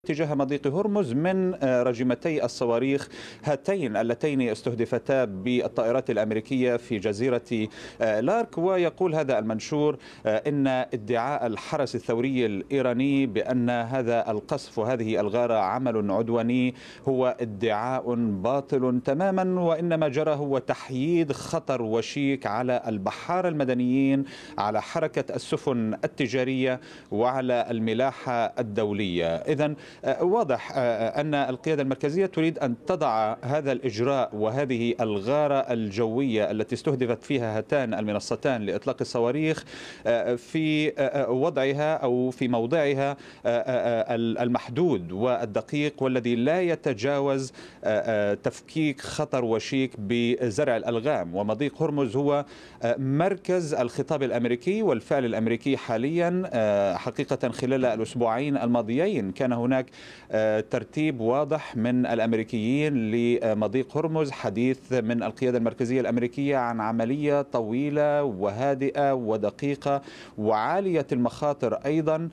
تجاه مضيق هرمز من رجمتي الصواريخ هاتين اللتين استهدفتا بالطائرات الأمريكية في جزيرة لارك. ويقول هذا المنشور إن ادعاء الحرس الثوري الإيراني بأن هذا القصف وهذه الغارة عمل عدواني هو ادعاء باطل تماما، وإنما جرى هو تحييد خطر وشيك على البحارة المدنيين، على حركة السفن التجارية وعلى الملاحة الدولية. إذن واضح أن القيادة المركزية تريد أن تضع هذا الإجراء وهذه الغارة الجوية التي استهدفت فيها هاتان المنصتان لإطلاق الصواريخ في وضعها أو في موضعها المحدود والدقيق، والذي لا يتجاوز تفكيك خطر وشيك بزرع الألغام. ومضيق هرمز هو مركز الخطاب الأمريكي والفعل الأمريكي حاليا. حقيقة خلال الأسبوعين الماضيين كان هناك ترتيب واضح من الأمريكيين لمضيق هرمز، حديث من القيادة المركزية الأمريكية عن عملية طويلة وهادئة ودقيقة وعالية المخاطر أيضا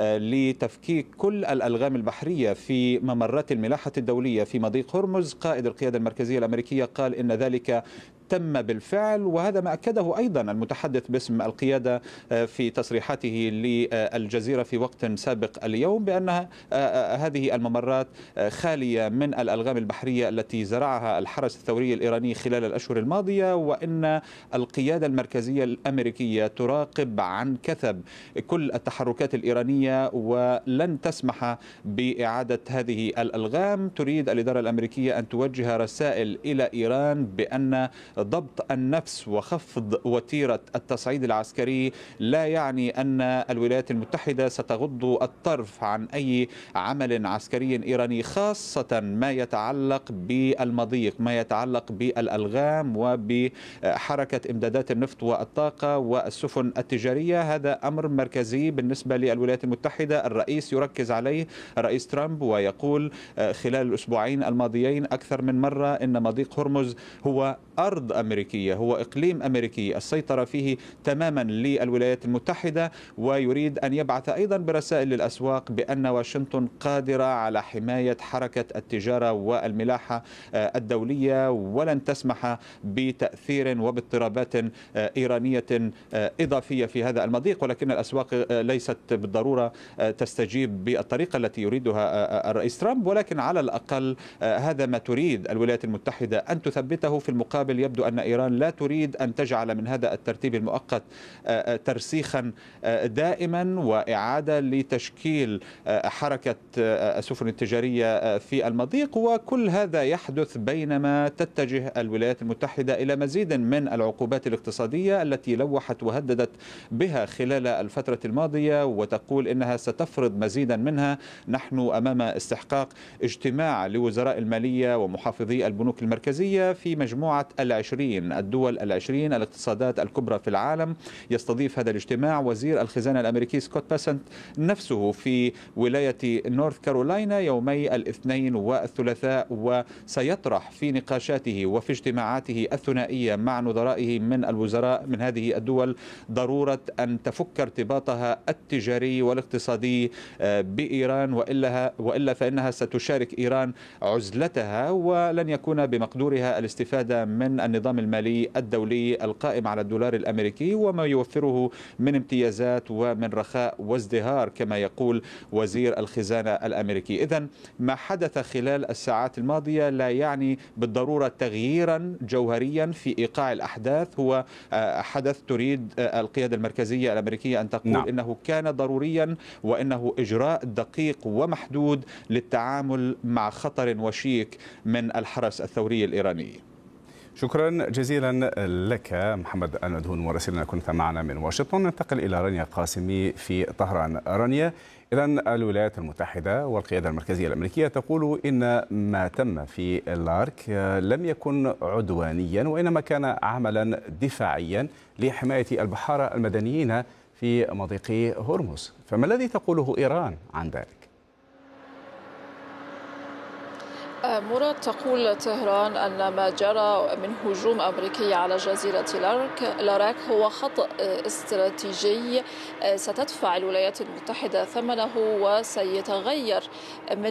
لتفكيك كل الألغام البحرية في ممرات الملاحة الدولية في مضيق هرمز. قائد القيادة المركزية الأمريكية قال إن ذلك تم بالفعل، وهذا ما أكده أيضا المتحدث باسم القيادة في تصريحاته للجزيرة في وقت سابق اليوم، بأن هذه الممرات خالية من الألغام البحرية التي زرعها الحرس الثوري الإيراني خلال الأشهر الماضية، وإن القيادة المركزية الأمريكية تراقب عن كثب كل التحركات الإيرانية ولن تسمح بإعادة هذه الألغام. تريد الإدارة الأمريكية أن توجه رسائل إلى إيران بأن ضبط النفس وخفض وتيرة التصعيد العسكري لا يعني أن الولايات المتحدة ستغض الطرف عن أي عمل عسكري إيراني، خاصة ما يتعلق بالمضيق، ما يتعلق بالألغام وبحركة إمدادات النفط والطاقة والسفن التجارية. هذا أمر مركزي بالنسبة للولايات المتحدة. الرئيس يركز عليه، الرئيس ترامب، ويقول خلال الأسبوعين الماضيين أكثر من مرة إن مضيق هرمز هو أرض أمريكية، هو إقليم أمريكي السيطرة فيه تماما للولايات المتحدة، ويريد أن يبعث أيضا برسائل للأسواق بأن واشنطن قادرة على حماية حركة التجارة والملاحة الدولية، ولن تسمح بتأثير وباضطرابات إيرانية إضافية في هذا المضيق. ولكن الأسواق ليست بالضرورة تستجيب بالطريقة التي يريدها الرئيس ترامب، ولكن على الأقل هذا ما تريد الولايات المتحدة أن تثبته. في المقابل يبدو أن إيران لا تريد أن تجعل من هذا الترتيب المؤقت ترسيخا دائما وإعادة لتشكيل حركة السفن التجارية في المضيق. وكل هذا يحدث بينما تتجه الولايات المتحدة إلى مزيد من العقوبات الاقتصادية التي لوحت وهددت بها خلال الفترة الماضية، وتقول إنها ستفرض مزيدا منها. نحن أمام استحقاق اجتماع لوزراء المالية ومحافظي البنوك المركزية في مجموعة الدول العشرين الاقتصادات الكبرى في العالم. يستضيف هذا الاجتماع وزير الخزانة الأمريكي سكوت بيسنت نفسه في ولاية نورث كارولاينا يومي الاثنين والثلاثاء، وسيطرح في نقاشاته وفي اجتماعاته الثنائية مع نظرائه من الوزراء من هذه الدول ضرورة أن تفك ارتباطها التجاري والاقتصادي بإيران، وإلا فإنها ستشارك إيران عزلتها، ولن يكون بمقدورها الاستفادة من النظام المالي الدولي القائم على الدولار الأمريكي وما يوفره من امتيازات ومن رخاء وازدهار كما يقول وزير الخزانة الأمريكي. إذن ما حدث خلال الساعات الماضية لا يعني بالضرورة تغييرا جوهريا في إيقاع الأحداث. هو حدث تريد القيادة المركزية الأمريكية أن تقول إنه كان ضروريا وإنه إجراء دقيق ومحدود للتعامل مع خطر وشيك من الحرس الثوري الإيراني. شكرا جزيلا لك محمد المدهون مراسلنا، كنت معنا من واشنطن. ننتقل إلى رانيا قاسمي في طهران. رانيا، إذن الولايات المتحدة والقيادة المركزية الأمريكية تقول إن ما تم في لارك لم يكن عدوانيا وإنما كان عملا دفاعيا لحماية البحارة المدنيين في مضيق هرمز، فما الذي تقوله إيران عن ذلك؟ مراد، تقول طهران أن ما جرى من هجوم أمريكي على جزيرة لاراك هو خطأ استراتيجي ستدفع الولايات المتحدة ثمنه وسيتغير من